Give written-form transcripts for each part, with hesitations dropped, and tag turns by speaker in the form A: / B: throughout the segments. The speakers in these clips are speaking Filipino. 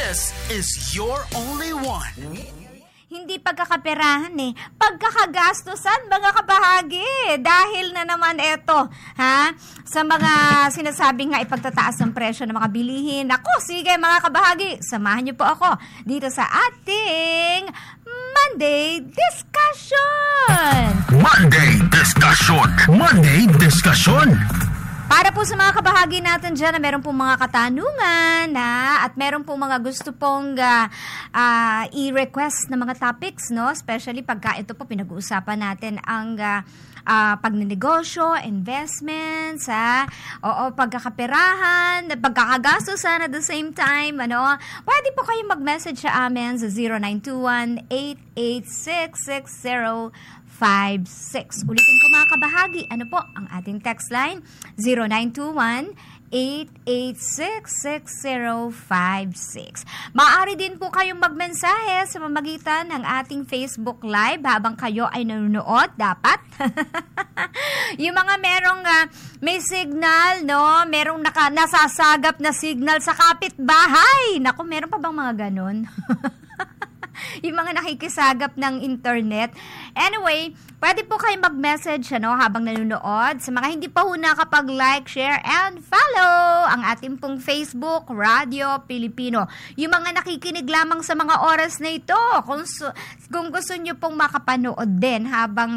A: This is your only one.
B: Hindi pagkakaperahan pagkakagastusan mga kabahagi. Dahil na naman ito, sa mga sinasabing nga ipagtataas ng presyo ng mga bilihin. Ako, sige mga kabahagi, samahan niyo po ako dito sa ating Monday Discussion.
A: Monday Discussion. Monday Discussion.
B: Para po sa mga kabahagi natin dyan na meron pong mga katanungan at meron pong mga gusto pong i-request na mga topics, no? Especially pagka ito po pinag-uusapan natin ang pagnenegosyo, investments, pagkakaperahan, pagkakagastusan at the same time, pwede po kayong mag-message sa amin sa 0921-886-6056. Ulitin ko mga kabahagi, ano po ang ating text line? 0921-886-6056. Maaari din po kayong magmensahe sa pamamagitan ng ating Facebook Live habang kayo ay nanonood, dapat. Yung mga merong may signal, no? Merong nasasagap na signal sa kapitbahay. Naku, meron pa bang mga ganon? Yung mga nakikisagap ng internet. Anyway, pwede po kayo mag-message habang nanonood. Sa mga hindi pa ho nakapag-like, share, and follow ang ating pong Facebook, Radio Pilipino. Yung mga nakikinig lamang sa mga oras na ito, kung gusto nyo pong makapanood din habang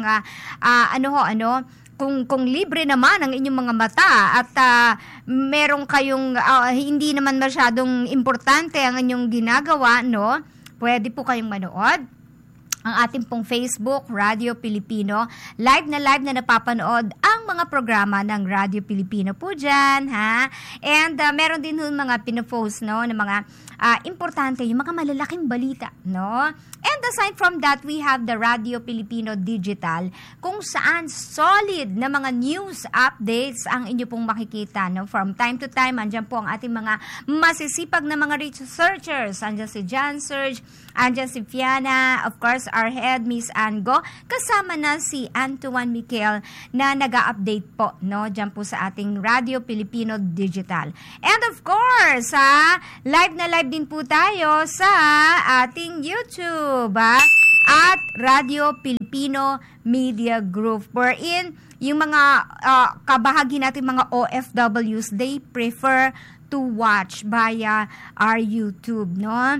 B: kung libre naman ang inyong mga mata at meron kayong hindi naman masyadong importante ang inyong ginagawa, no? Pwede po kayong manood ang ating pong Facebook, Radio Pilipino. Live na napapanood ang mga programa ng Radio Pilipino po dyan, And meron din mga pinopost, no, ng mga importante, yung mga malalaking balita, no? And aside from that, we have the Radio Pilipino Digital, kung saan solid na mga news updates ang inyo pong makikita, no? From time to time, andyan po ang ating mga masisipag na mga researchers. Andyan si John Serge, andyan si Fiona, of course, our head, Miss Ango, kasama na si Antoine Miquel na nag-update po, no? Diyan po sa ating Radio Pilipino Digital. And of course, live na live din po tayo sa ating YouTube, at Radio Pilipino Media Group, wherein yung mga kabahagi natin, mga OFWs, they prefer to watch via our YouTube, no?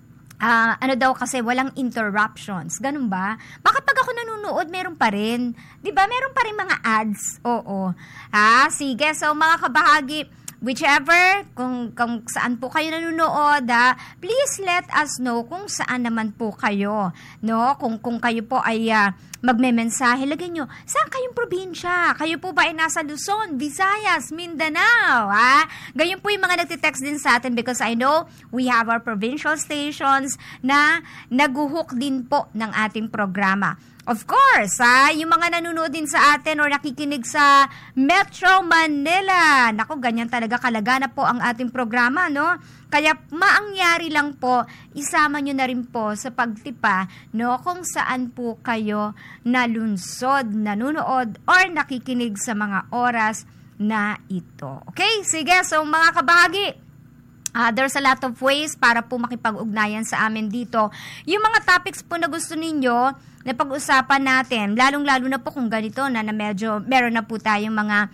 B: Kasi walang interruptions. Ganun ba? Bakit pag ako nanonood, meron pa rin? Diba? Meron pa rin mga ads. Oo. Sige. So, mga kabahagi, whichever, kung saan po kayo nanonood, please let us know kung saan naman po kayo. No? Kung kayo po ay magmemensahe, lagay nyo, saan kayong probinsya? Kayo po ba ay nasa Luzon, Visayas, Mindanao? Ganyan po yung mga nagtitext din sa atin because I know we have our provincial stations na naguhook din po ng ating programa. Of course, yung mga nanonood din sa atin or nakikinig sa Metro Manila. Naku, ganyan talaga kalagana po ang ating programa, no? Kaya maangyari lang po, isama nyo na rin po sa pagtipa, no? Kung saan po kayo nalunsod, nanonood, or nakikinig sa mga oras na ito. Okay? Sige, so mga kabahagi, there's a lot of ways para po makipag-ugnayan sa amin dito. Yung mga topics po na gusto ninyo na pag-usapan natin, lalong-lalo na po kung ganito na medyo meron na po tayong mga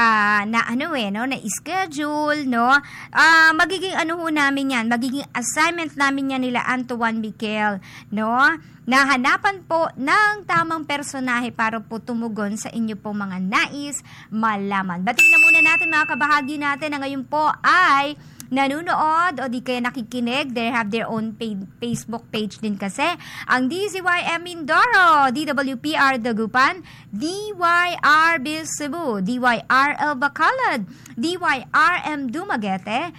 B: na schedule, no? Magiging namin yan, magiging assignment namin yan nila Antoine Miquel, no? Nahanapan po ng tamang personahe para po tumugon sa inyo po mga nais malaman. Batiin na muna natin mga kabahagi natin na ngayon po ay nanonood o di kaya nakikinig. They have their own Facebook page din kasi. Ang DZYM Mindoro, DWPR Dagupan, DYRB Cebu, DYRL Bacolod, DYRM Dumaguete,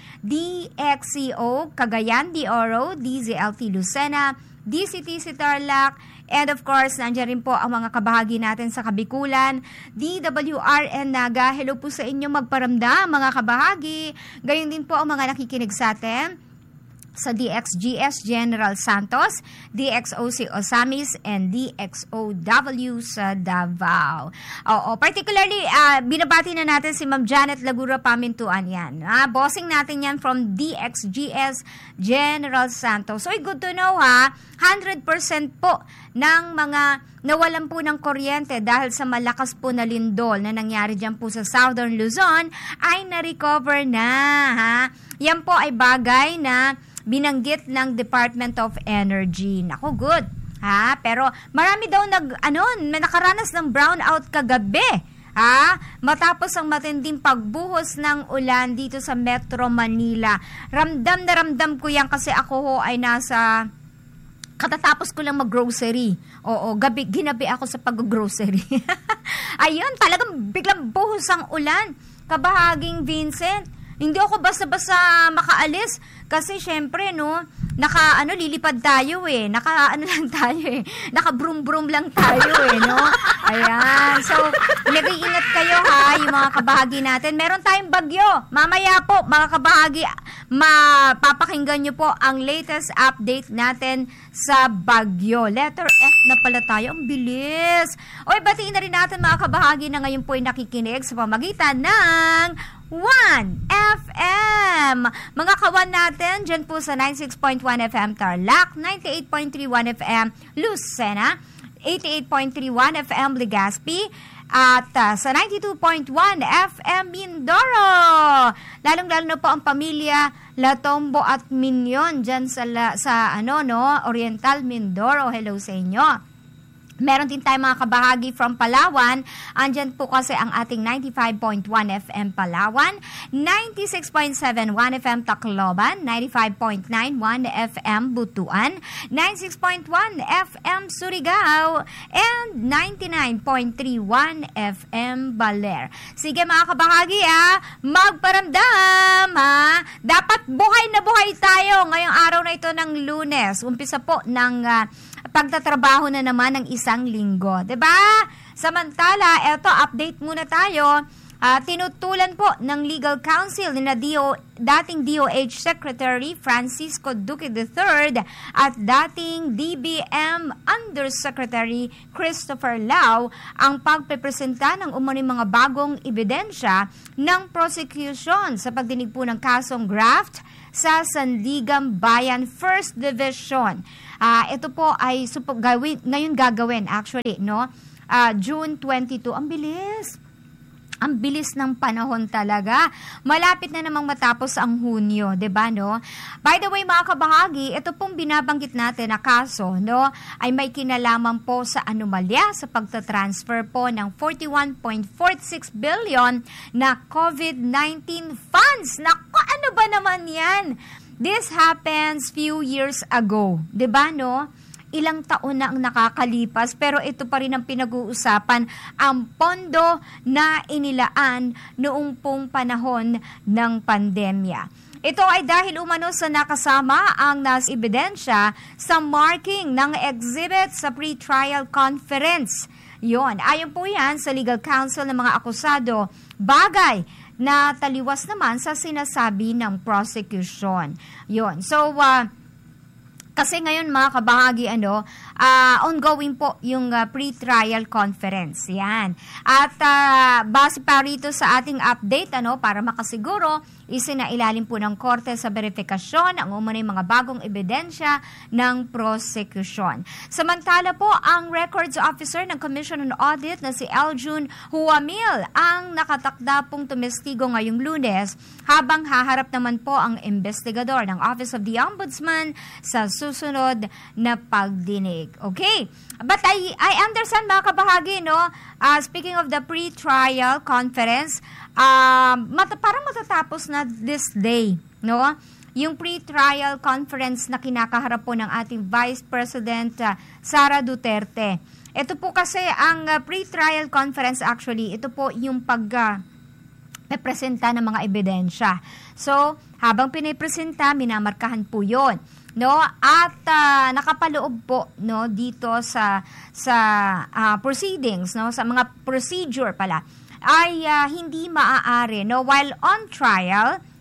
B: DXCO Cagayan de Oro, DZLT Lucena, DCTC Tarlac, and of course, nandiyan rin po ang mga kabahagi natin sa Kabikulan, DWRN Naga. Hello po sa inyo, magparamdam mga kabahagi. Gayon din po ang mga nakikinig sa atin sa DXGS General Santos, DXOC Osamis, and DXOW sa Davao. Oo, particularly, binabati na natin si Ma'am Janet Lagura Pamintuan yan. Bossing natin yan from DXGS General Santos. So, good to know 100% po ng mga nawalan po ng kuryente dahil sa malakas po na lindol na nangyari dyan po sa Southern Luzon ay na-recover na. Yan po ay bagay na binanggit ng Department of Energy. Naku, good. Pero marami daw nakaranas ng brownout kagabi. Matapos ang matinding pagbuhos ng ulan dito sa Metro Manila. Ramdam na ramdam ko yan kasi ako ay nasa katatapos ko lang mag-grocery. Oo, ginabi ako sa pag-grocery. Ayun, talagang biglang buhos ang ulan. Kabahaging Vincent, hindi ako basta-basta makaalis kasi syempre lilipad tayo naka-broom-broom lang tayo Ayan. So, nag-iingat kayo yung mga kabahagi natin. Meron tayong bagyo. Mamaya po, mga kabahagi, mapapakinggan nyo po ang latest update natin sa bagyo. Letter F na pala tayo. Ang bilis. Batiin na rin natin mga kabahagi na ngayon po ay nakikinig sa pamagitan ng 1FM. Mga kawan natin, dyan po sa 96.1 FM Tarlac, 98.31 FM Lucena, 88.31 FM Legazpi, at sa 92.1 FM Mindoro. Lalong-lalo na po ang pamilya Latombo at Minyon dyan sa Oriental Mindoro. Hello sa inyo. Meron din tayong mga kabahagi from Palawan. Andyan po kasi ang ating 95.1 FM Palawan, 96.71 FM Tacloban, 95.91 FM Butuan, 96.1 FM Surigao, and 99.31 FM Baler. Sige mga kabahagi, magparamdam, Dapat buhay na buhay tayo ngayong araw na ito ng Lunes. Umpisa po ng pagtatrabaho na naman ng isang linggo. 'Di ba? Samantala, eto update muna tayo. Tinutulan po ng Legal Counsel ni dating DOH Secretary Francisco Duque III at dating DBM Undersecretary Christopher Lau ang pagpepresenta ng umano'y mga bagong ebidensya ng prosecution sa pagdinig po ng kasong graft sa Sandigan Bayan 1st Division. Ito po ay ngayon gagawin actually, June 22. Ang bilis. Ang bilis ng panahon talaga. Malapit na namang matapos ang Hunyo, 'di ba By the way, mga kabahagi, ito pong binabanggit natin na kaso, ay may kinalaman po sa anomalya sa pagtatransfer po ng 41.46 billion na COVID-19 funds. Naku, ano ba naman 'yan? This happens few years ago, 'di ba Ilang taon na ang nakakalipas pero ito pa rin ang pinag-uusapan, ang pondo na inilaan noong pong panahon ng pandemya. Ito ay dahil umano sa nakasama ang ebidensya sa marking ng exhibit sa pre-trial conference. Ayon po yan sa legal counsel ng mga akusado, bagay na taliwas naman sa sinasabi ng prosecution. So, kasi ngayon mga kabahagi, ongoing po yung pre-trial conference. Yan. At base pa rito sa ating update, para makasiguro, isinailalim po ng korte sa verifikasyon ang umano'y mga bagong ebidensya ng prosecution. Samantala po, ang records officer ng Commission on Audit na si Eljun Huamil ang nakatakda pong tumestigo ngayong Lunes, habang haharap naman po ang investigador ng Office of the Ombudsman sa susunod na pagdinig. Okay. But I understand mga kabahagi, speaking of the pre-trial conference, parang matatapos na this day, yung pre-trial conference na kinakaharap po ng ating Vice President Sara Duterte. Ito po kasi ang pre-trial conference actually, ito po yung pagpresenta ng mga ebidensya. So, habang pinipresenta, minamarkahan po yon. At nakapaloob po dito sa proceedings, sa mga procedure pala, ay hindi maaari while on trial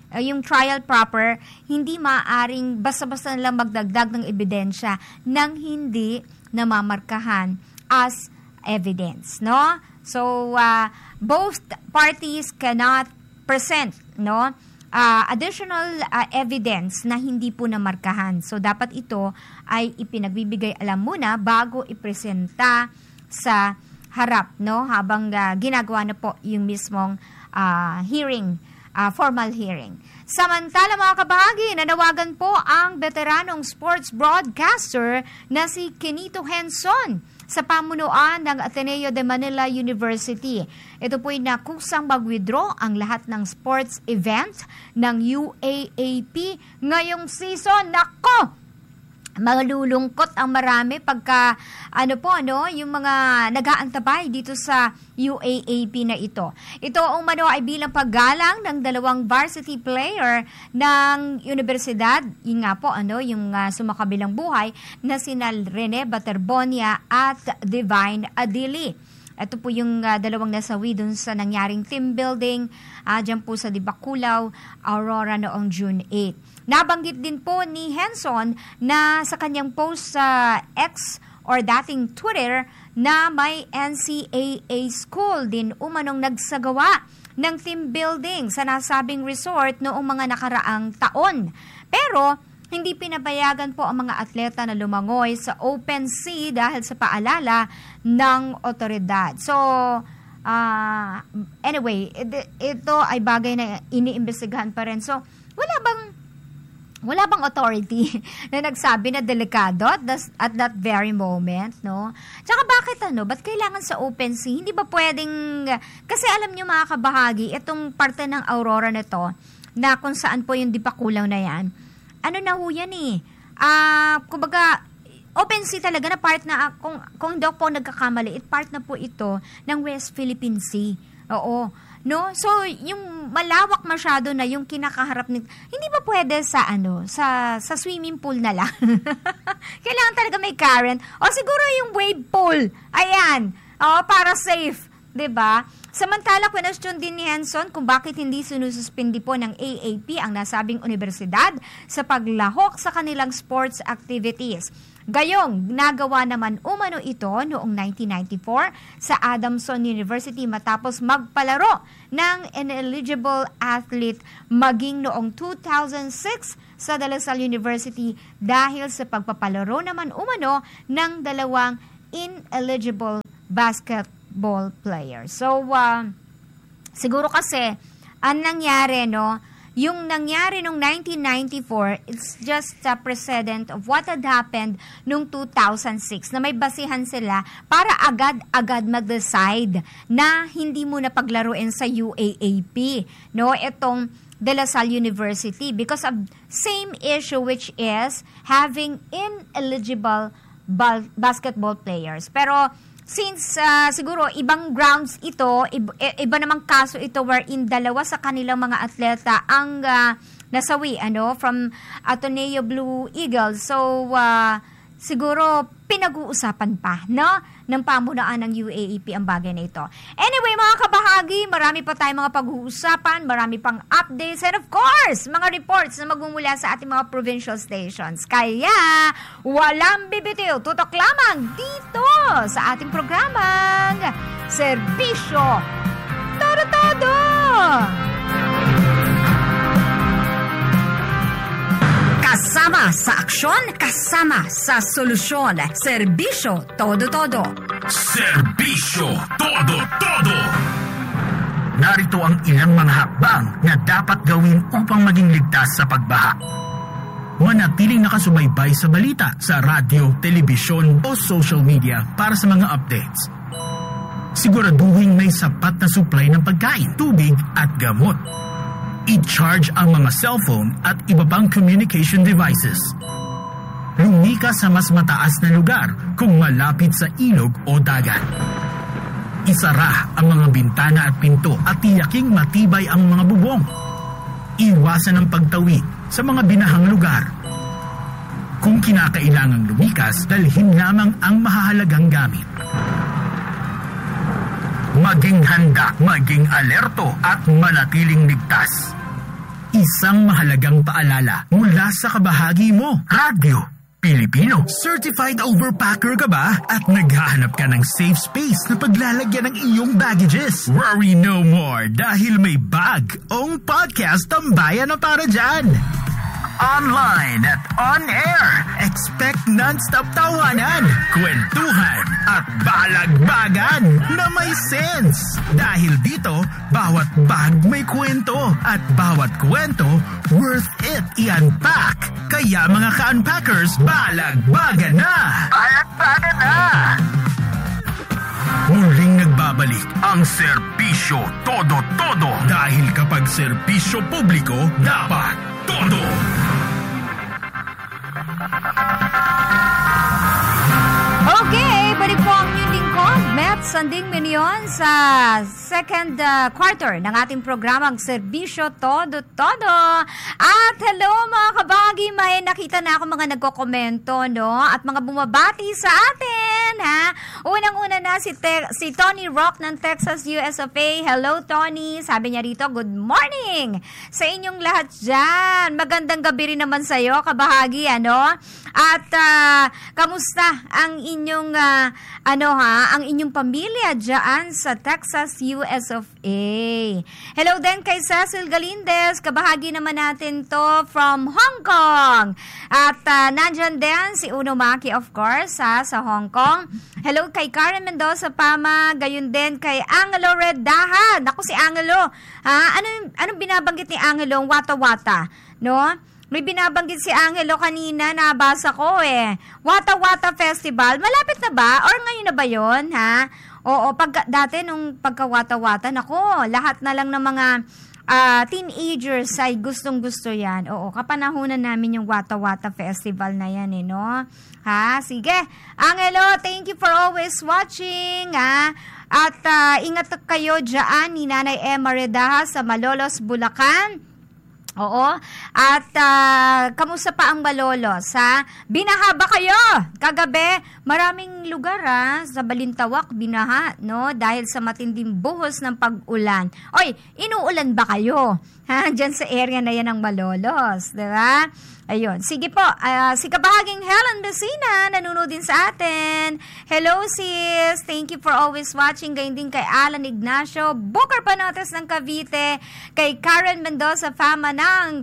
B: yung trial proper, hindi maaaring basta-basta nilang magdagdag ng ebidensya nang hindi namamarkahan as evidence, no? So, both parties cannot present, no, additional evidence na hindi po namarkahan. So, dapat ito ay ipinagbibigay alam muna bago ipresenta sa harap, no, habang ginagawa na po yung mismong hearing, formal hearing. Samantala mga kabahagi, nanawagan po ang veteranong sports broadcaster na si Kenito Henson sa pamunuan ng Ateneo de Manila University. Ito po'y nakusang mag-withdraw ang lahat ng sports event ng UAAP ngayong season. Nako! Malulungkot ang marami pagka yung mga nag-aantabay dito sa UAAP na ito. Ito ang ay bilang paggalang ng dalawang varsity player ng universidad, yun nga po yung sumakabilang buhay na sina Rene Baterbonia at Divine Adili. Ito po yung dalawang nasawi dun sa nangyaring team building dyan po sa Dibaculaw, Aurora noong June 8. Nabanggit din po ni Henson na sa kanyang post sa X or dating Twitter na may NCAA school din umanong nagsagawa ng team building sa nasabing resort noong mga nakaraang taon. Pero hindi pinapayagan po ang mga atleta na lumangoy sa open sea dahil sa paalala ng otoridad. So, anyway, ito ay bagay na iniimbestigahan pa rin. So, wala bang authority na nagsabi na delikado at that very moment, no? Tsaka bakit ba't kailangan sa open sea? Hindi ba pwedeng, kasi alam nyo mga kabahagi, itong parte ng Aurora na to, na kung saan po yung Dibaculaw na yan, na ho yan kumbaga, open sea talaga na part na, kung hindi po nagkakamali, part na po ito ng West Philippine Sea. Oo. No? So, yung malawak masyado na yung kinakaharap nito, hindi ba pwede sa swimming pool na lang? Kailangan talaga may current. O siguro yung wave pool. Ayan. Para safe. 'Di ba? Samantala, question din ni Henson kung bakit hindi sinususpindi po ng AAP ang nasabing universidad sa paglahok sa kanilang sports activities. Gayong, nagawa naman umano ito noong 1994 sa Adamson University matapos magpalaro ng ineligible athlete maging noong 2006 sa De La Salle University dahil sa pagpapalaro naman umano ng dalawang ineligible basketball players. So, siguro kasi, ang nangyari, yung nangyari noong 1994, it's just a precedent of what had happened noong 2006 na may basihan sila para agad-agad mag-decide na hindi mo na paglaruin sa UAAP, itong De La Salle University because of same issue which is having ineligible basketball players. Pero since siguro ibang grounds ito, iba namang kaso ito wherein dalawa sa kanilang mga atleta ang nasawi from Ateneo Blue Eagles. So, siguro pinag-uusapan pa, ng pamunaan ng UAAP ang bagay na ito. Anyway, mga kabahagi, marami pa tayong mga pag-uusapan, marami pang updates, and of course, mga reports na magmumula sa ating mga provincial stations. Kaya, walang bibitiw, tutok lamang dito sa ating programang Serbisyo Todo-Todo!
C: Kasama sa aksyon, kasama sa solusyon. Serbisyo Todo-Todo.
A: Serbisyo Todo-Todo. Narito ang ilang mga hakbang na dapat gawin upang maging ligtas sa pagbaha. Manatiling nakasubaybay sa balita sa radyo, telebisyon o social media para sa mga updates. Siguraduhin may sapat na supply ng pagkain, tubig at gamot. I-charge ang mga cellphone at iba pang communication devices. Lumikas sa mas mataas na lugar kung malapit sa ilog o dagat. Isara ang mga bintana at pinto at tiyaking matibay ang mga bubong. Iwasan ang pagtawid sa mga binahang lugar. Kung kinakailangang lumikas, dalhin lamang ang mahahalagang gamit. Maging handa, maging alerto at manatiling ligtas. Isang mahalagang paalala mula sa kabahagi mo. Radyo Pilipino. Certified overpacker ka ba? At naghahanap ka ng safe space na paglalagyan ng iyong baggages? Worry no more dahil may bagong podcast tambayan na para dyan. Online at on-air. Expect non-stop tawanan, kwentuhan at balagbagan na may sense. Dahil dito, bawat bag may kwento at bawat kwento worth it i-unpack. Kaya mga ka-unpackers, balagbagan na! Balagbagan na! Muling nagbabalik ang serbisyo todo-todo. Dahil kapag serbisyo publiko, dapat todo!
B: Okay, balik po ang inyong lingkod, Met Sanding Minion sa second quarter ng ating programang Serbisyo Todo-Todo. At hello mga kabagi, may nakita na ako mga nagkokomento, no? At mga bumabati sa atin, ha? Unang-una na si Tony Rock ng Texas, US of A. Hello Tony, sabi niya rito, good morning sa inyong lahat dyan. Magandang gabi rin naman sa'yo, kabahagi, ano? At kamusta ang inyong ang inyong pamilya diyan sa Texas, US of A. Hello din kay Cecil Galindez, kabahagi naman natin to from Hong Kong. At nandyan din si Uno Maki, of course, sa Hong Kong. Hello kay Karen Mendoza Pama, gayon din kay Angelo Redahan. Ako si Angelo. Anong binabanggit ni Angelo? Wata-wata, no? May binabanggit si Angelo kanina, nabasa ko Wata-Wata Festival. Malapit na ba? Or ngayon na ba yun, ha? Oo, dati nung pagka-wata-wata, nako, lahat na lang ng mga teenagers ay gustong-gusto yan. Oo, kapanahunan namin yung Wata-Wata Festival na yan, no? Ha? Sige. Angelo, thank you for always watching, ha? At ingat kayo dyan ni Nanay Emma Redaha sa Malolos, Bulacan. Oo. At kamusta pa ang Malolos, ha? Binaha ba kayo? Kagabi, maraming lugar sa Balintawak binaha, no? Dahil sa matinding buhos ng pag-ulan. Oy, inuulan ba kayo? Ha? Diyan sa area na yan ng Malolos, di ba? Ayun. Sige po, si kabahaging Helen Messina, nanonood din sa atin. Hello sis, thank you for always watching. Gayon din kay Alan Ignacio, Booker Panotes ng Cavite, kay Karen Mendoza Fama ng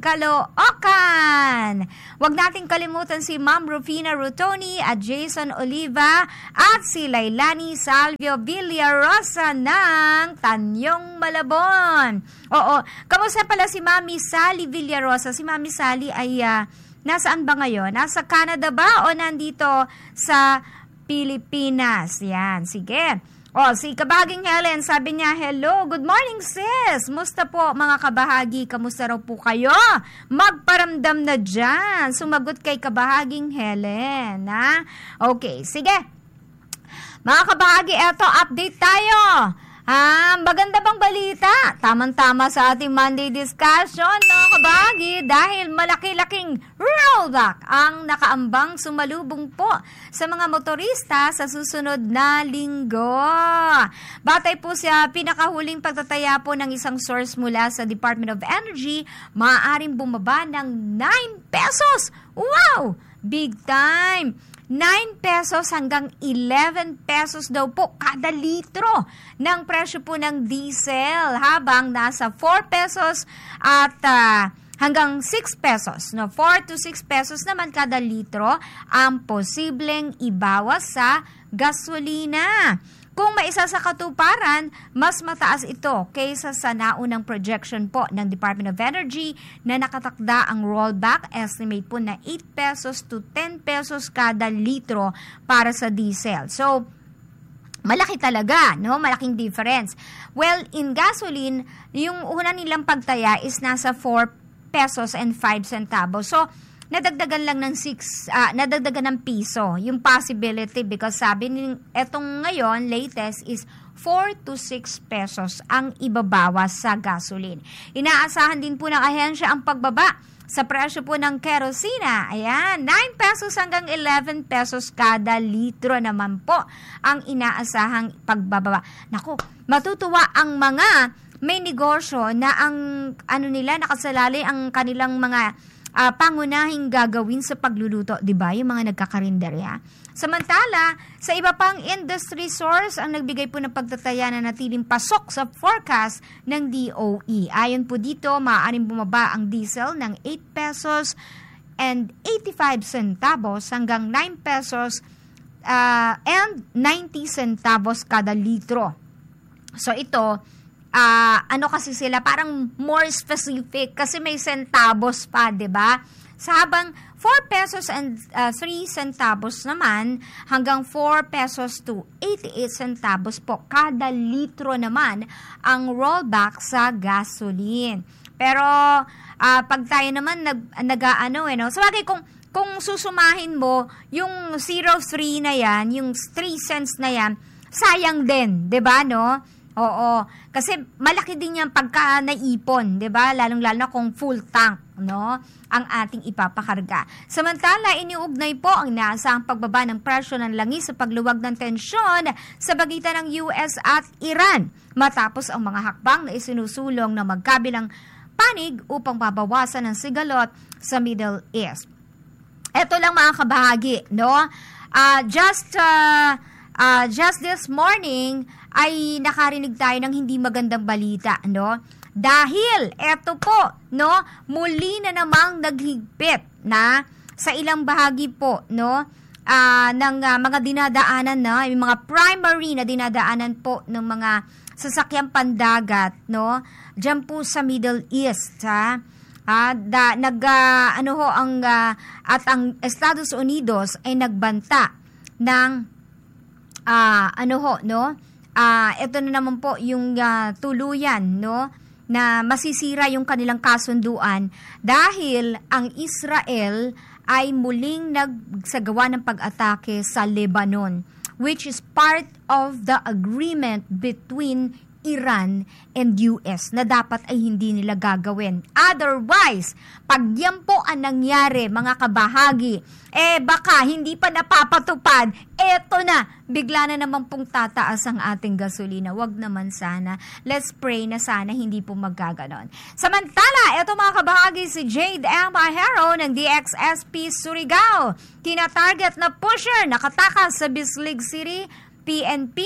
B: Caloocan. Huwag nating kalimutan si Ma'am Rufina Rutoni at Jason Oliva at si Lailani Salvio Villarosa ng Tanyong Malabon. Oo, kamusta pala si Mami Sally Villarosa? Si Mami Sally ay nasaan ba ngayon? Nasa Canada ba o nandito sa Pilipinas? Yan, sige. O, si Kabahaging Helen, sabi niya, hello, good morning sis. Musta po mga kabahagi? Kamusta raw po kayo? Magparamdam na dyan. Sumagot kay Kabahaging Helen, ha? Okay, sige. Mga kabahagi, eto, update tayo. Maganda bang balita? Tamang-tama sa ating Monday discussion, no, kabahagi, dahil malaki-laking rollback ang nakaambang sumalubong po sa mga motorista sa susunod na linggo. Batay po sa pinakahuling pagtataya po ng isang source mula sa Department of Energy, maaaring bumaba ng 9 pesos. Wow! Big time! 9 pesos hanggang 11 pesos daw po kada litro ng presyo po ng diesel, habang nasa 4 pesos at hanggang 6 pesos. No? 4 to 6 pesos naman kada litro ang posibleng ibawas sa gasolina. Kung maisa sa katuparan, mas mataas ito kaysa sa naunang projection po ng Department of Energy na nakatakda ang rollback estimate po na 8 pesos to 10 pesos kada litro para sa diesel. So, malaki talaga, no? Malaking difference. Well, in gasoline, yung una nilang pagtaya is nasa 4 pesos and 5 centavos. So, nadagdagan lang ng nadagdagan ng piso yung possibility, because sabi etong ngayon latest is 4 to 6 pesos ang ibabawas sa gasoline. Inaasahan din po ng ahensya ang pagbaba sa presyo po ng kerosina. Ayan, 9 pesos hanggang 11 pesos kada litro naman po ang inaasahang pagbababa. Naku, matutuwa ang mga may negosyo na ang ano nila nakasalalay ang kanilang mga pangunahing gagawin sa pagluluto, 'di ba? Yung mga nagkakarinderya. Samantala, sa iba pang industry source ang nagbigay po ng pagtataya na natiling pasok sa forecast ng DOE. Ayon po dito, maaaring bumaba ang diesel ng 8 pesos and 85 centavos hanggang 9 pesos and 90 centavos kada litro. So ito, ano kasi sila, parang more specific kasi may centavos pa, 'di ba? Habang 4 pesos and 3 centavos naman hanggang 4 pesos to 88 centavos po kada litro naman ang rollback sa gasoline. Pero pag tayo naman so bagay kung susumahin mo yung 0.3 na yan, yung 3 cents na yan, sayang din, 'di ba, no? Oo, kasi malaki din yung pagka naipon, 'di ba? Lalong-lalo na kung full tank, no, ang ating ipapakarga. Samantala, iniugnay po ang inaasahang pagbaba ng presyo ng langis sa pagluwag ng tensyon sa pagitan ng US at Iran matapos ang mga hakbang na isinusulong na magkabilang panig upang babawasan ang sigalot sa Middle East. Ito lang mga kabahagi, no? Just this morning ay nakarinig tayo ng hindi magandang balita, no? Dahil eto po, no, muli na namang naghigpit na sa ilang bahagi po, no, ng mga dinadaanan na, yung mga primary na dinadaanan po ng mga sasakyang pandagat, no? Diyan po sa Middle East, ha? Ang Estados Unidos ay nagbanta ng ito na naman po yung tuluyan, no, na masisira yung kanilang kasunduan dahil ang Israel ay muling nagsagawa ng pag-atake sa Lebanon, which is part of the agreement between Iran and US na dapat ay hindi nila gagawin. Otherwise, pag yan po ang nangyari, mga kabahagi, baka hindi pa napapatupad, eto na, bigla na naman pong tataas ang ating gasolina. Wag naman sana. Let's pray na sana hindi po magkaganon. Samantala, eto mga kabahagi, si Jade M. Ahero ng DXSP Surigao, tina-target na pusher, nakatakas sa Bislig City, PNP,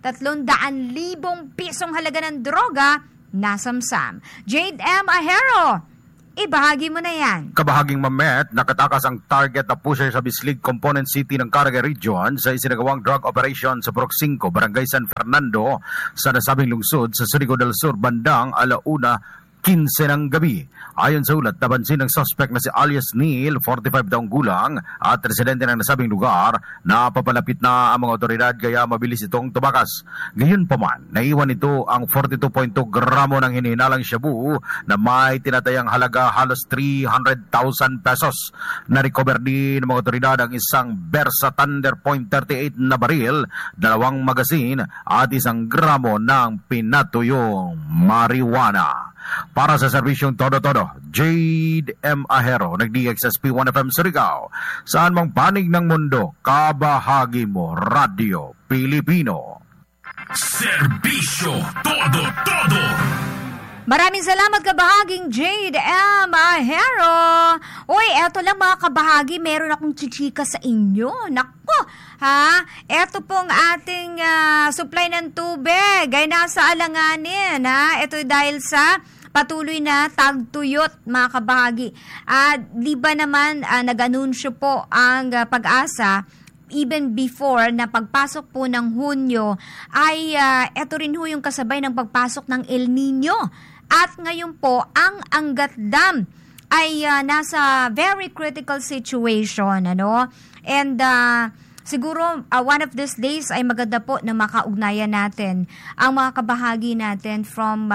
B: 300,000 pisong halaga ng droga, nasamsam. Jade M. Ahero, ibahagi mo na yan.
D: Kabahaging Mamet, nakatakas ang target na pusher sa Bislig Component City ng Caraga Region sa isinagawang drug operation sa Purok 5, Barangay San Fernando, sa nasabing lungsod sa Surigao del Sur, bandang 1:15 ng gabi. Ayon sa ulat, napansin ng suspect na si alias Neil, 45 taong gulang, at residente ng nasabing lugar, na papalapit na ang mga otoridad kaya mabilis itong tumakas. Gayunpaman, naiwan ito ang 42.2 gramo ng hinihinalang shabu na may tinatayang halaga halos 300,000 pesos. Na-recover din ng mga otoridad ang isang Bersa Thunder .38 na baril, 2 magasin at 1 gramo ng pinatuyong marijuana. Para sa serbisyong Todo-Todo, Jade M. Ahero, nag-DXSP 1FM Surigao. Saan mang panig ng mundo, kabahagi mo, Radio Pilipino.
A: Serbisyo Todo-Todo.
B: Maraming salamat kabahaging Jade M. Ahero. Uy, eto lang mga kabahagi, meron akong chichika sa inyo. Naku, ha? Eto pong ating supply ng tubig ay nasa alanganin, ha? Ito dahil sa patuloy na tagtuyot, mga kabahagi. Di ba naman nag-anunsyo po ang Pag-asa even before na pagpasok po ng Hunyo ay eto rin ho yung kasabay ng pagpasok ng El Nino. At ngayon po, ang Angat Dam ay nasa very critical situation, ano? And siguro one of these days ay maganda po na makaugnayan natin ang mga kabahagi natin from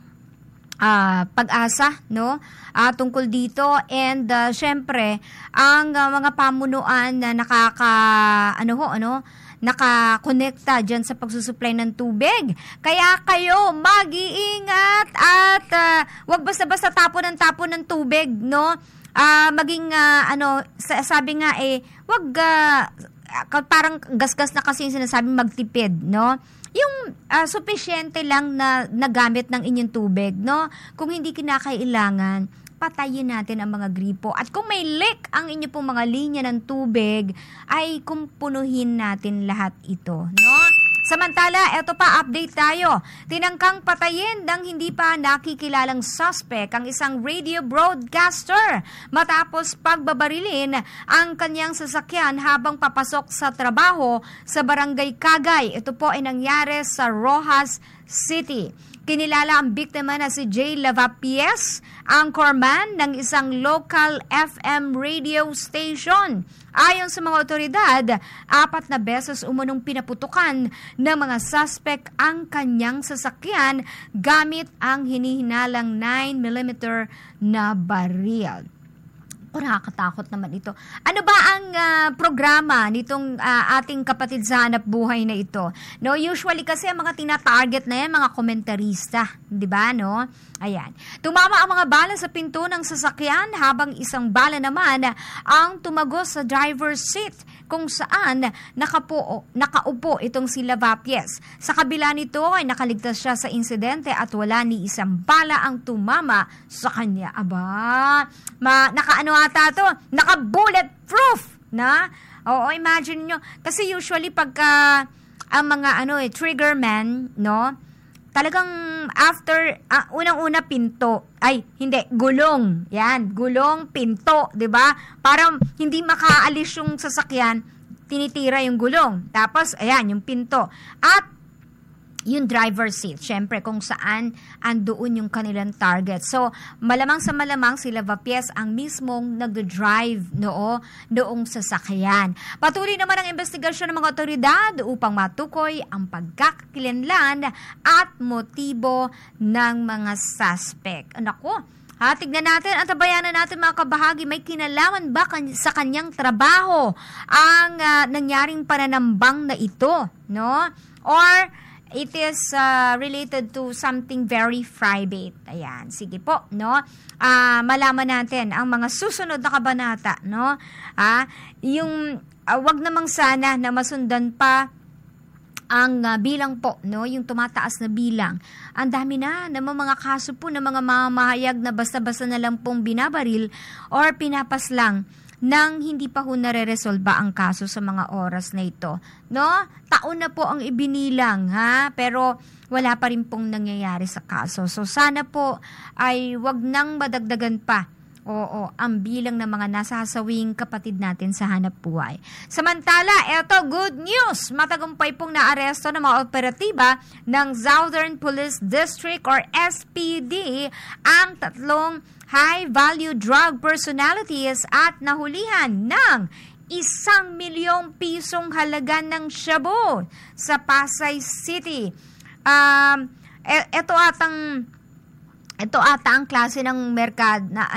B: Pag-asa, no? Tungkol dito, and syempre ang mga pamunuan na nakakonekta dyan sa pagsusupply ng tubig. Kaya kayo mag-iingat at wag basta-basta tapon ng tubig, no? Sabi nga wag parang gasgas na kasi yung sinasabing magtipid, no? yung supisyente lang na nagamit ng inyong tubig, no? Kung hindi kinakailangan, patayin natin ang mga gripo. At kung may leak ang inyo pong mga linya ng tubig, ay kumpunuhin natin lahat ito, no? Samantala, eto pa, update tayo. Tinangkang patayin ng hindi pa nakikilalang suspect ang isang radio broadcaster matapos pagbabarilin ang kanyang sasakyan habang papasok sa trabaho sa Barangay Kagay. Ito po ay nangyari sa Rojas City. Kinilala ang biktima na si Jay Lavapies, anchorman ng isang local FM radio station. Ayon sa mga otoridad, 4 na beses umunong pinaputukan ng mga suspect ang kanyang sasakyan gamit ang hinihinalang 9mm na baril. O, nakakatakot naman ito. Ano ba ang programa nitong ating kapatid sa hanap buhay na ito? No, usually kasi ang mga tina-target na yan, mga komentarista, 'di ba, no? Ayan. Tumama ang mga bala sa pinto ng sasakyan habang isang bala naman ang tumagos sa driver's seat kung saan nakaupo itong si Lavapies. Sa kabila nito ay nakaligtas siya sa insidente at wala ni isang bala ang tumama sa kanya. Aba, nakaano ata to? Naka-bulletproof na? Oo, imagine nyo. Kasi usually pagka ang mga trigger man, no? Talagang after, unang-una pinto. Ay, hindi, gulong. Yan, gulong, pinto, 'di ba? Para hindi makaalis yung sasakyan, tinitira yung gulong. Tapos, ayan, yung pinto. At yung driver's seat, syempre kung saan andoon yung kanilang target. So, malamang sa malamang si Lavapies ang mismong nag-drive noong sasakyan. Patuloy naman ang investigasyon ng mga otoridad upang matukoy ang pagkakakilanlan at motibo ng mga suspect. Nako, tignan natin at tabayanan natin mga kabahagi, may kinalaman ba sa kanyang trabaho ang nangyaring pananambang na ito, no? Or it is related to something very private. Ayan, sige po, no? Malaman natin ang mga susunod na kabanata, no? Yung wag namang sana na masundan pa ang bilang po, no? Yung tumataas na bilang. Ang dami na mga kaso po ng mga mamahayag na basta-basta na lang pong binabaril or pinapaslang nang hindi pa ho nare-resolba ang kaso sa mga oras na ito. No? Taon na po ang ibinilang, ha? Pero wala pa rin pong nangyayari sa kaso. So sana po ay wag nang madagdagan pa ang bilang ng mga nasasawing kapatid natin sa hanap buhay. Samantala, eto, good news! Matagumpay pong naaresto ng mga operatiba ng Southern Police District or SPD ang 3 high-value drug personalities at nahulihan ng 1 milyong pisong halaga ng shabu sa Pasay City. Ito ata ang klase ng merkad na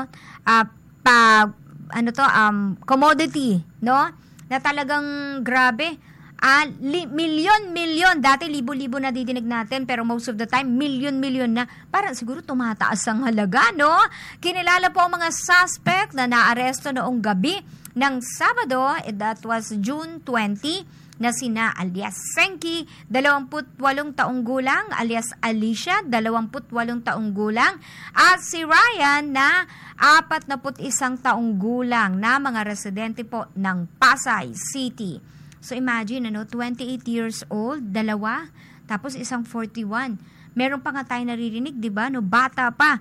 B: commodity, no? Na talagang grabe. Milyon. Dati libo-libo na didinig natin, pero most of the time, milyon na. Parang siguro tumataas ang halaga, no? Kinilala po ang mga suspect na naaresto noong gabi ng Sabado, that was June 20, na sina alias Senki, 28 taong gulang, alias Alicia, 28 taong gulang, at si Ryan na 41 taong gulang na mga residente po ng Pasay City. So imagine, 28 years old, 2, tapos isang 41. Meron pa nga tayo naririnig, 'di ba? No, bata pa.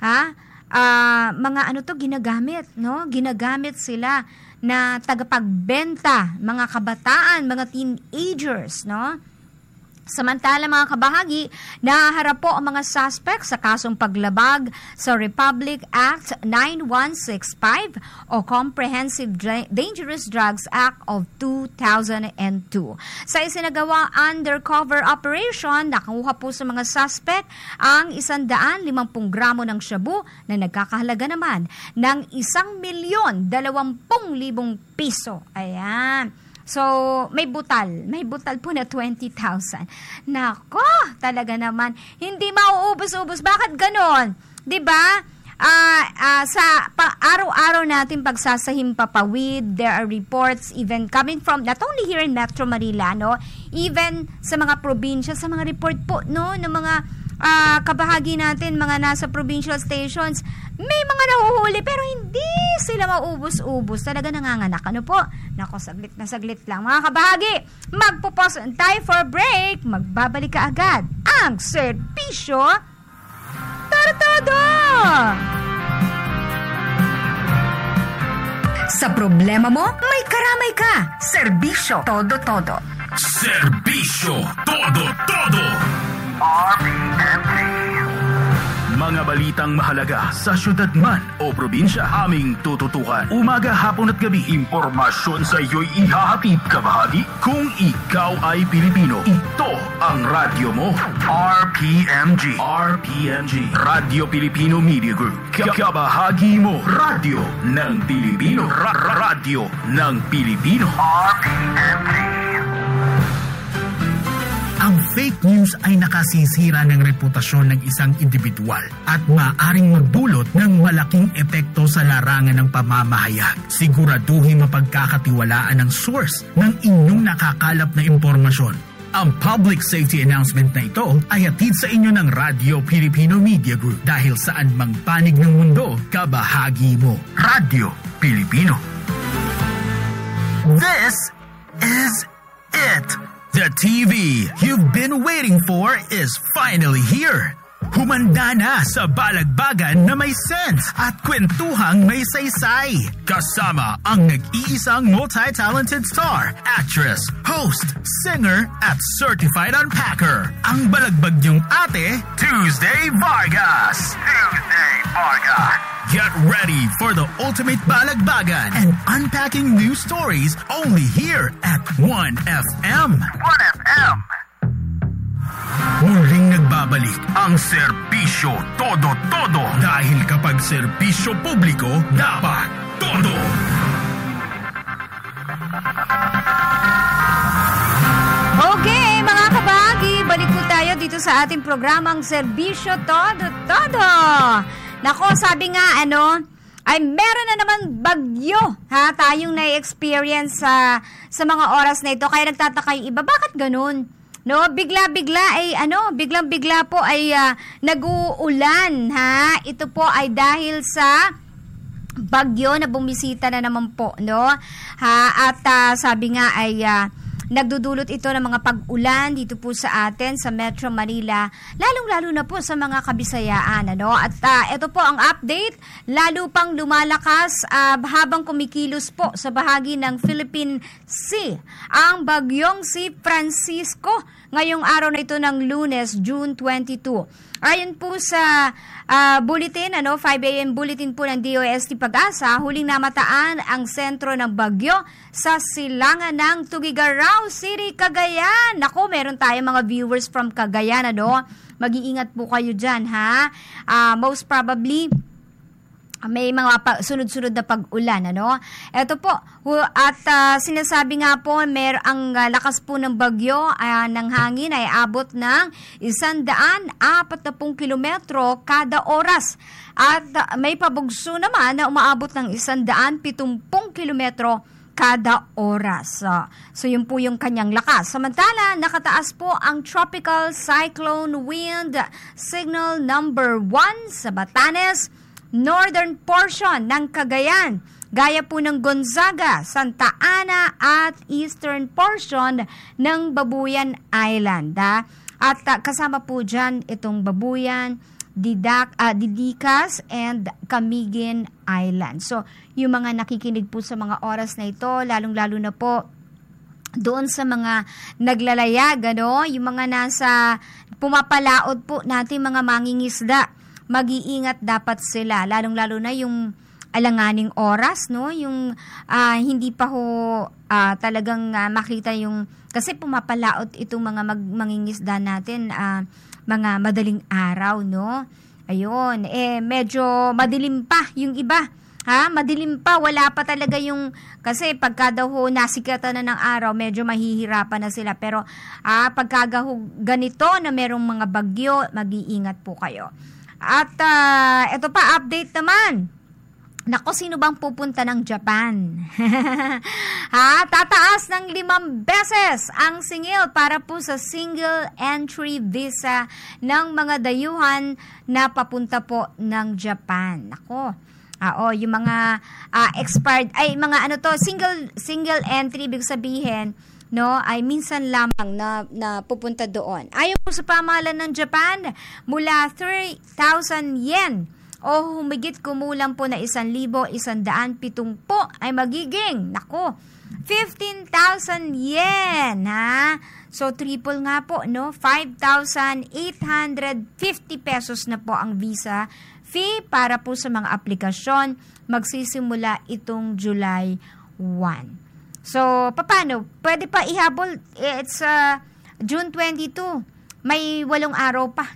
B: Mga ginagamit, no? Ginagamit sila na tagapagbenta, mga kabataan, mga teenagers, no? Samantala mga kabahagi, nahaharap po ang mga suspect sa kasong paglabag sa Republic Act 9165 o Comprehensive Dangerous Drugs Act of 2002. Sa isinagawang undercover operation, nakuha po sa mga suspect ang 150 gramo ng shabu na nagkakahalaga naman ng 1,020,000 piso. Ayan. So, may butal po na 20,000. Nako, talaga naman, hindi mauubos-ubos. Bakit ganon? 'Di ba? sa araw-araw natin pagsasahimpapawid, there are reports even coming from not only here in Metro Manila, no, even sa mga probinsya, sa mga report po, no, ng mga kabahagi natin, mga nasa provincial stations, may mga nahuhuli pero hindi sila maubos-ubos. Talaga nanganganak. Ano po? Nako, saglit na saglit lang. Mga kabahagi, magpupos tayo for break. Magbabalik ka agad ang serbisyo todo.
C: Sa problema mo, may karamay ka. Serbisyo todo-todo.
A: Serbisyo todo-todo. Mga balitang mahalaga sa syudad man o probinsya, aming tututukan. Umaga, hapon at gabi, impormasyon sa iyo'y ihahatid kabahagi. Kung ikaw ay Pilipino, ito ang radyo mo. RPMG. Radio Filipino Media Group. Kabahagi mo. Radyo ng Pilipino. Radyo ng Pilipino. RPMG. Ang fake news ay nakasisira ng reputasyon ng isang individual at maaaring magdulot ng malaking epekto sa larangan ng pamamahayag. Siguraduhin mapagkakatiwalaan ang source ng inyong nakakalap na impormasyon. Ang public safety announcement na ito ay hatid sa inyo ng Radio Filipino Media Group dahil saan mang panig ng mundo, kabahagi mo. Radio Filipino. This is it. The TV you've been waiting for is finally here. Humanda na sa balagbagan na may sense at kwentuhang may saysay. Kasama ang nag-iisang multi-talented star, actress, host, singer, at certified unpacker. Ang balagbag niyong ate, Tuesday Vargas. Get ready for the ultimate balagbagan and unpacking new stories only here at 1FM. Muling nagbabalik ang serbisyo todo-todo dahil kapag serbisyo publiko, dapat todo.
B: Okay, mga kabahagi, balik po tayo dito sa ating programang Serbisyo Todo-Todo. Nako, sabi nga, ay meron na naman bagyo, ha, tayong na-experience sa mga oras na ito. Kaya nagtataka yung iba, bakit ganun? No, biglang-bigla po ay nag-uulan, ha? Ito po ay dahil sa bagyo na bumisita na naman po, no? Ha, at sabi nga ay nagdudulot ito ng mga pag-ulan dito po sa atin sa Metro Manila, lalong-lalo na po sa mga Kabisayaan, ano? At ito po ang update, lalo pang lumalakas habang kumikilos po sa bahagi ng Philippine Sea ang bagyong si Francisco ngayong araw na ito ng Lunes, June 22. Ayon po sa bulletin, 5 a.m. bulletin po ng DOST Pag-asa, huling namataan ang sentro ng bagyo sa silangan ng Tuguegarao City, Cagayan. Naku, meron tayong mga viewers from Cagayan, Mag-iingat po kayo dyan, ha? Most probably, may mga sunod-sunod na pag-ulan, Ito po, at sinasabi nga po, ang lakas po ng bagyo ng hangin ay abot ng 140 kilometro kada oras. At may pabugso naman na umaabot ng 170 kilometro kada oras. So yun po yung kanyang lakas. Samantala, nakataas po ang Tropical Cyclone Wind Signal number 1 sa Batanes, northern portion ng Cagayan, gaya po ng Gonzaga, Santa Ana at eastern portion ng Babuyan Island. At kasama po dyan itong Babuyan, Didicas and Camiguin Island. So, yung mga nakikinig po sa mga oras na ito, lalong-lalo na po doon sa mga naglalayag, yung mga nasa pumapalaot po natin mga mangingisda, mag-iingat dapat sila, lalong-lalo na yung alanganing oras, yung hindi pa ho talagang makita yung, kasi pumapalaot itong mga mangingisda natin, mga madaling araw, Ayun, medyo madilim pa yung iba, madilim pa, wala pa talaga yung, kasi pagka daw ho nasikatan na ng araw, medyo mahihirapan na sila, pero pagka ganito na merong mga bagyo, mag-iingat po kayo. At ito pa, update naman. Nako, sino bang pupunta ng Japan? Tataas ng 5 beses ang singil para po sa single entry visa ng mga dayuhan na papunta po ng Japan. Nako. Yung mga expired, mga single entry, ibig sabihin, no, ay minsan lamang na pupunta doon. Ayon po sa pamahalaan ng Japan, mula 3,000 yen o humigit kumulang po na 1,170 ay magiging, 15,000 yen, So, triple nga po, no? 5,850 pesos na po ang visa fee para po sa mga aplikasyon. Magsisimula itong July 1. So, paano? Pwede pa ihabol. It's June 22. May 8 araw pa.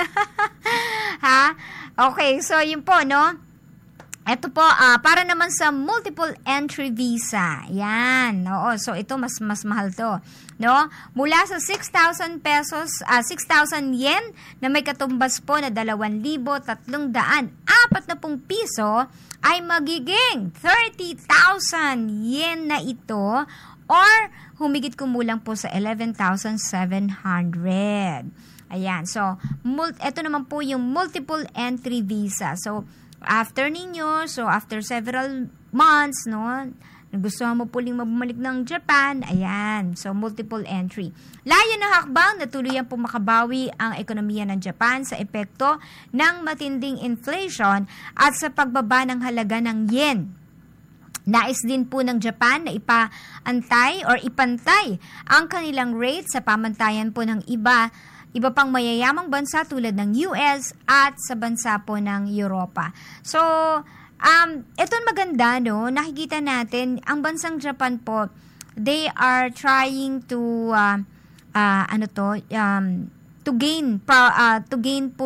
B: Okay, so yun po, no? Ito po, para naman sa multiple entry visa. Yan. Oo, so ito mas mahal to, no? Mula sa 6,000 pesos, 6,000 yen na may katumbas po na 2,340 piso ay magiging 30,000 yen na ito or humigit kumulang po sa 11,700. Ayan. So, ito naman po yung multiple entry visa. So, after several months, no, gusto mo puling mabumalik ng Japan, ayan. So, multiple entry. Layo na hakbang na tuluyan po makabawi ang ekonomiya ng Japan sa epekto ng matinding inflation at sa pagbaba ng halaga ng yen. Nais din po ng Japan na ipantay ang kanilang rate sa pamantayan po ng iba pang mayayamang bansa tulad ng US at sa bansa po ng Europa. So, ito maganda, no? Nakikita natin, ang bansang Japan po, they are trying to gain po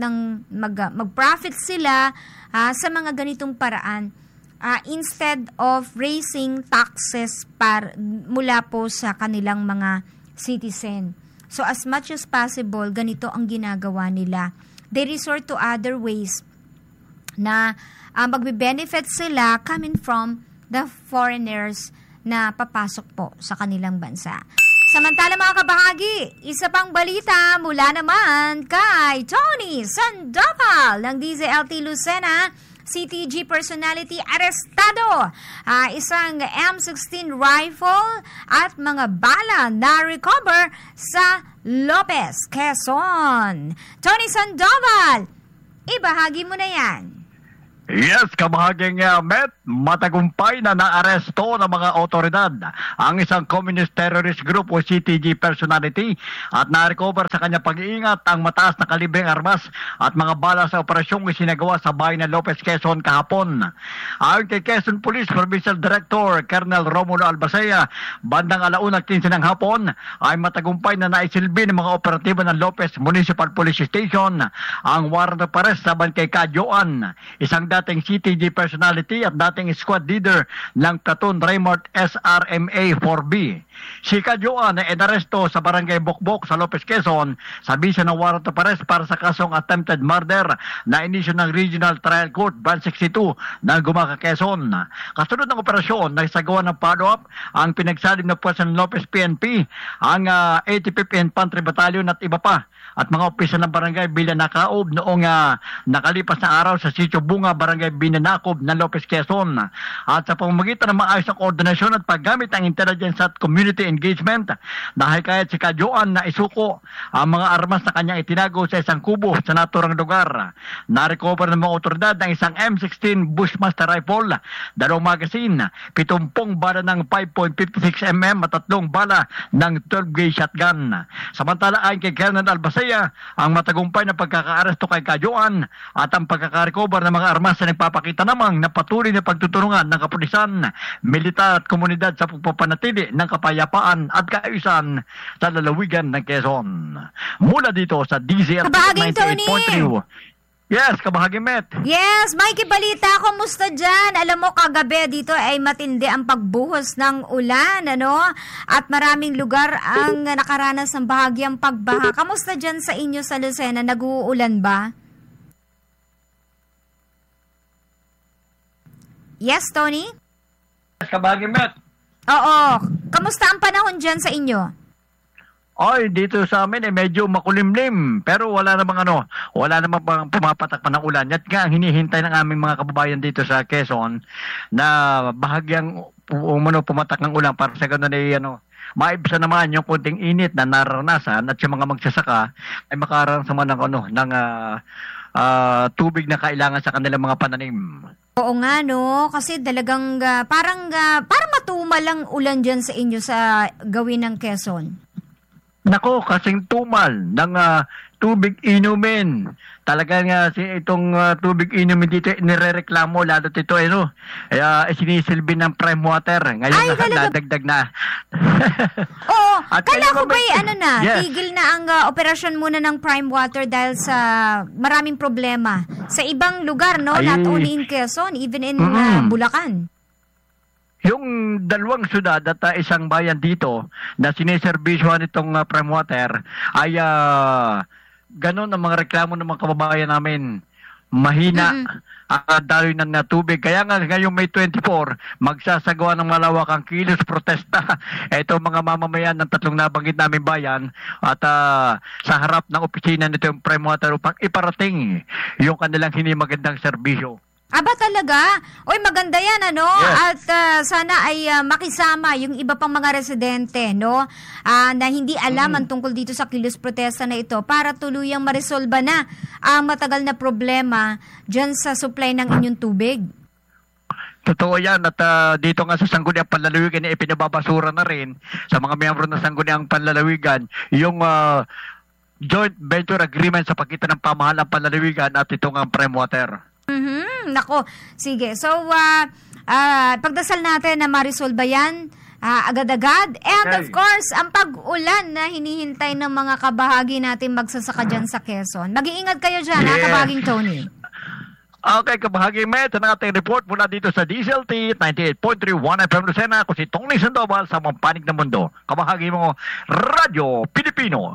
B: mag-profit sila sa mga ganitong paraan. Instead of raising taxes mula po sa kanilang mga citizen. So as much as possible, ganito ang ginagawa nila. They resort to other ways na magbe-benefit sila coming from the foreigners na papasok po sa kanilang bansa. Samantala mga kabahagi, isa pang balita mula naman kay Tony Sandoval ng DZLT Lucena. CTG personality arestado. Isang M16 rifle at mga bala na recover sa Lopez, Quezon. Tony Sandoval, ibahagi mo na yan.
E: Yes, kabahaging Met, matagumpay na naaresto ng mga otoridad ang isang communist terrorist group o CTG personality at na-recover sa kanya pag-iingat ang mataas na kalibreng armas at mga bala sa operasyong isinagawa sa bayan ng Lopez, Quezon kahapon. Ayon kay Quezon Police Provincial Director Colonel Romulo Albacea, bandang 1:15 ng hapon ay matagumpay na naisilbi ng mga operatibo ng Lopez Municipal Police Station ang warrant of arrest laban kay Kadyoan, isang dating CTG personality at dating squad leader ng Platoon Raymond SRMA 4B. Si Kadyoan ay inaresto sa barangay Bokbok sa Lopez, Quezon sa bisa ng warrant of arrest para sa kasong attempted murder na inisyo ng Regional Trial Court Branch 62 ng Gumaca, Quezon. Kasunod ng operasyon, nagsagawa ng follow-up ang pinagsalim na puwersa ng Lopez PNP, ang 85th Infantry Battalion at iba pa at mga opisyal ng barangay Binanacob noong nakalipas na araw sa Sitio Bunga, barangay Binanacob ng Lopez, Quezon. At sa pamamagitan ng maayos na koordinasyon at paggamit ng intelligence at community engagement, dahil kahit si Kadyoan na isuko ang mga armas na kanyang itinago sa isang kubo sa naturang lugar. Na-recover ng mga otoridad ng isang M16 Bushmaster rifle, 2 magazine, 70 bala ng 5.56mm at 3 bala ng 12-gauge shotgun. Samantala ayon kay Colonel Albacea, ang matagumpay na pagkakaaresto kay Kadyoan at ang pagkakarecover ng mga armas na nagpapakita namang na patuloy na pagtuturungan ng kapulisan, militar at komunidad sa pagpapanatili ng kapayapaan at kaayusan sa lalawigan ng Quezon. Mula dito sa DZRT 98.3. Yes, kabahagi Met.
B: Yes, Mikey Balita, kumusta dyan? Alam mo, kagabi dito ay matindi ang pagbuhos ng ulan, ano? At maraming lugar ang nakaranas ng bahagyang pagbaha. Kamusta dyan sa inyo sa Lucena? Nag-uulan ba? Yes, Tony?
E: Kabahagi Met.
B: Oo. Kamusta ang panahon dyan sa inyo?
E: Ay, dito sa amin medyo makulimlim. Pero wala namang pang pumapatak pa ng ulan. At nga, hinihintay ng aming mga kababayan dito sa Quezon na bahagyang pumatak ng ulan para sa ganun ay maibsan naman yung kunting init na nararanasan at yung mga magsasaka ay makararamdaman ng tubig na kailangan sa kanilang mga pananim.
B: Oo nga, no? Kasi talagang parang matumal ang ulan dyan sa inyo sa gawin ng Quezon.
E: Nako, kasing tumal ng tubig inumin. Talaga nga itong tubig inumin dito nirereklamo lalo ito sinisilbi ng prime water. Ngayon nadagdag na.
B: Oo,
E: At
B: kala ko
E: yes.
B: tigil na ang operasyon muna ng prime water dahil sa maraming problema. Sa ibang lugar, no? Not only in Quezon, even in Bulacan.
E: Yung dalawang syudad at isang bayan dito na sineserbisyohan itong prime water ay ganun ang mga reklamo ng mga kababayan namin. Mahina ang daloy ng tubig. Kaya nga ngayong May 24, magsasagawa ng malawakang kilos protesta. Ito mga mamamayan ng tatlong nabanggit namin bayan at sa harap ng opisina nito yung prime water upang iparating yung kanilang hindi magandang serbisyo.
B: Aba talaga? Oy, maganda yan, ano?
E: Yes.
B: At sana ay makisama yung iba pang mga residente, no? Na hindi alam ang tungkol dito sa kilos protesta na ito para tuluyang maresolba na ang matagal na problema dyan sa supply ng inyong tubig.
E: Totoo yan at dito nga sa Sangguniang Panlalawigan ipinababasura na rin sa mga miyembro ng Sangguniang Panlalawigan yung joint venture agreement sa pagitan ng pamahalang panlalawigan at itong prime water.
B: Nako, sige. So, pagdasal natin na ma-resolve yan agad-agad. And of course, ang pag-ulan na hinihintay ng mga kabahagi natin magsasaka dyan sa Quezon. Mag-iingat kayo dyan, kabahaging Tony.
E: Okay, kabahagi Met, ang ating report mula dito sa DZLT 98.31 FM Lucena. Ako si Tony Sandoval sa Mampanig ng Mundo. Kabahagi mo, Radyo Pilipino.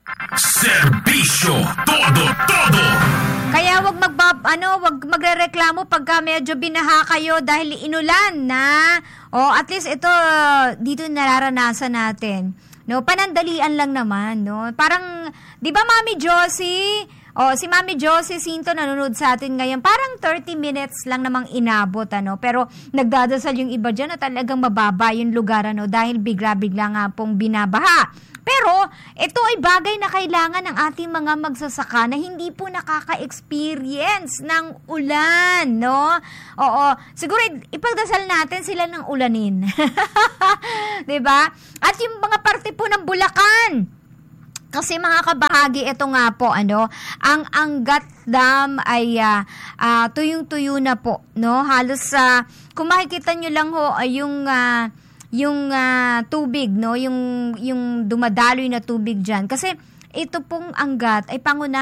A: Serbisyo todo.
B: Kaya wag magrereklamo pagka medyo binaha kayo dahil inulan na. At least ito dito nararanasan natin. No, panandalian lang naman, no. Parang 'di ba Mami Josie? Si Mami Josie Sinto nanonood sa atin ngayon. Parang 30 minutes lang namang inabot, ano. Pero nagdadasal yung iba dyan na talagang mababa yung lugar, ano, dahil bigla-bigla nga pong binabaha. Pero ito ay bagay na kailangan ng ating mga magsasaka na hindi po nakaka-experience ng ulan, no? Oo, siguro ipagdasal natin sila ng ulanin. 'Di ba? At yung mga parte po ng Bulacan, kasi mga kabahagi, ito nga po, ang Angat Dam ay tuyong-tuyo na po, no? Halos, kung makikita nyo lang ho, yung tubig, no? Yung dumadaloy na tubig dyan. Kasi ito pong Angat ay pangunahin